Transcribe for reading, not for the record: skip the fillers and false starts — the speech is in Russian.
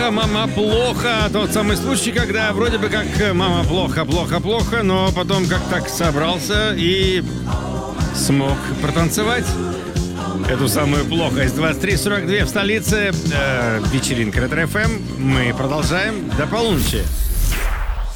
плохо, мама, плохо. Тот самый случай, когда вроде бы как мама плохо, плохо, плохо, но потом как так собрался и смог протанцевать эту самую плохость. 23:42 в столице. Вечеринка Ретро-ФМ. Мы продолжаем до полуночи.